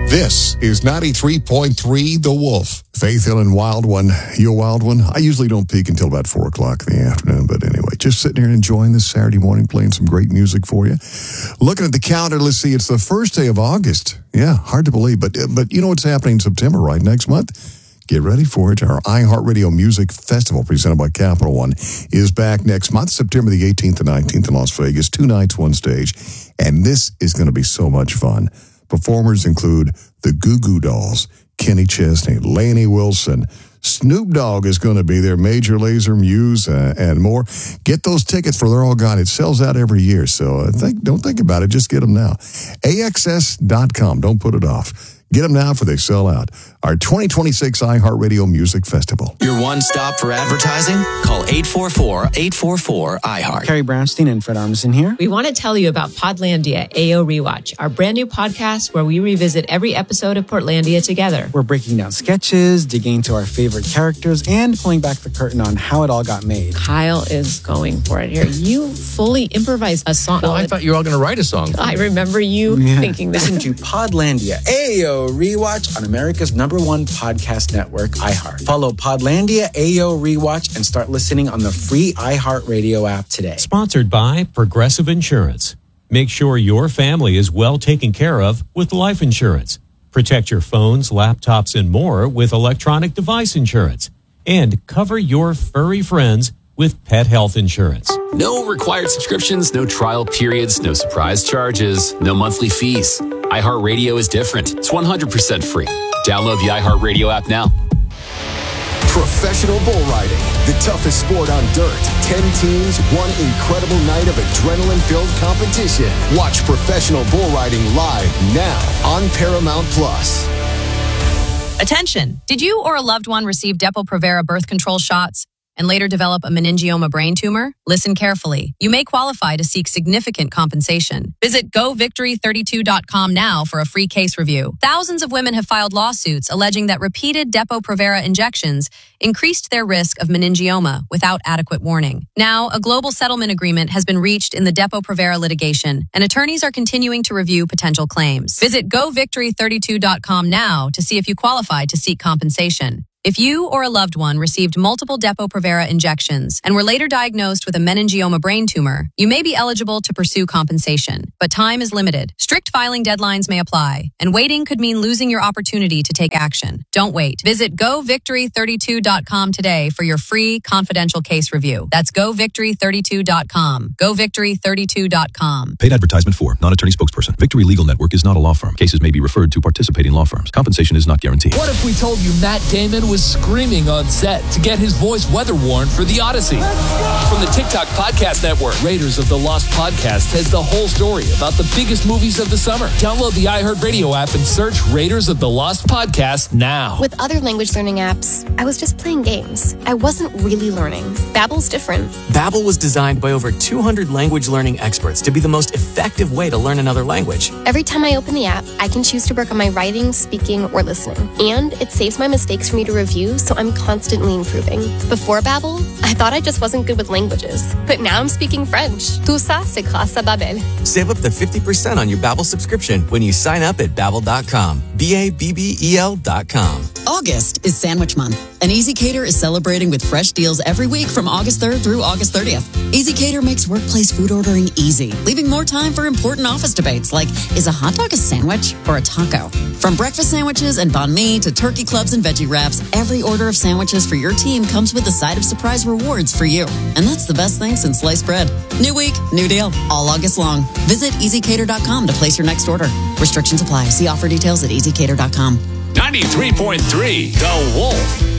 This is 93.3 The Wolf. Faith Hill and Wild One. You a wild one? I usually don't peak until about 4 o'clock in the afternoon, but anyway, just sitting here enjoying this Saturday morning, playing some great music for you. Looking at the calendar, let's see, it's the first day of August. Yeah, hard to believe, but you know what's happening in September, right? Next month? Get ready for it. Our iHeartRadio Music Festival, presented by Capital One, is back next month, September the 18th and 19th in Las Vegas. 2 nights, 1 stage. And this is going to be so much fun. Performers include the Goo Goo Dolls, Kenny Chesney, Lainey Wilson. Snoop Dogg is going to be there, Major Lazer, Muse, and more. Get those tickets for They're All Gone. It sells out every year, so don't think about it. Just get them now. AXS.com. Don't put it off. Get them now for they sell out. Our 2026 iHeartRadio Music Festival. Your one stop for advertising? Call 844-844-iHeart. Carrie Brownstein and Fred Armisen here. We want to tell you about Podlandia AO Rewatch, our brand new podcast where we revisit every episode of Portlandia together. We're breaking down sketches, digging into our favorite characters, and pulling back the curtain on how it all got made. Kyle is going for it here. You fully improvised a song. Well, I thought you were all going to write a song. I remember you thinking that. Listen to Podlandia AO Rewatch on America's #1 podcast network, iHeart. Follow Podlandia AO Rewatch and start listening on the free iHeartRadio app today. Sponsored by Progressive Insurance. Make sure your family is well taken care of with life insurance. Protect your phones, laptops, and more with electronic device insurance. And cover your furry friends with pet health insurance. No required subscriptions, no trial periods, no surprise charges, no monthly fees. iHeartRadio is different. It's 100% free. Download the iHeartRadio app now. Professional bull riding, the toughest sport on dirt. 10 teams, one incredible night of adrenaline-filled competition. Watch professional bull riding live now on Paramount Plus. Attention! Did you or a loved one receive Depo-Provera birth control shots and later develop a meningioma brain tumor? Listen carefully. You may qualify to seek significant compensation. Visit govictory32.com now for a free case review. Thousands of women have filed lawsuits alleging that repeated Depo-Provera injections increased their risk of meningioma without adequate warning. Now, a global settlement agreement has been reached in the Depo-Provera litigation, and attorneys are continuing to review potential claims. Visit govictory32.com now to see if you qualify to seek compensation. If you or a loved one received multiple Depo-Provera injections and were later diagnosed with a meningioma brain tumor, you may be eligible to pursue compensation. But time is limited. Strict filing deadlines may apply, and waiting could mean losing your opportunity to take action. Don't wait. Visit govictory32.com today for your free confidential case review. That's govictory32.com. govictory32.com. Paid advertisement for non-attorney spokesperson. Victory Legal Network is not a law firm. Cases may be referred to participating law firms. Compensation is not guaranteed. What if we told you Matt Damon was screaming on set to get his voice weather-worn for The Odyssey? From the TikTok Podcast Network, Raiders of the Lost Podcast has the whole story about the biggest movies of the summer. Download the iHeartRadio app and search Raiders of the Lost Podcast now. With other language learning apps, I was just playing games. I wasn't really learning. Babbel's different. Babbel was designed by over 200 language learning experts to be the most effective way to learn another language. Every time I open the app, I can choose to work on my writing, speaking, or listening. And it saves my mistakes for me to review, so I'm constantly improving. Before Babbel, I thought I just wasn't good with languages. But now I'm speaking French. Tout ça, c'est grâce à Babbel. Save up to 50% on your Babbel subscription when you sign up at Babbel.com. Babbel.com. August is Sandwich Month, and Easy Cater is celebrating with fresh deals every week from August 3rd through August 30th. Easy Cater makes workplace food ordering easy, leaving more time for important office debates like, is a hot dog a sandwich or a taco? From breakfast sandwiches and banh mi to turkey clubs and veggie wraps, every order of sandwiches for your team comes with a side of surprise rewards for you. And that's the best thing since sliced bread. New week, new deal, all August long. Visit EasyCater.com to place your next order. Restrictions apply. See offer details at EasyCater.com. 93.3 The Wolf.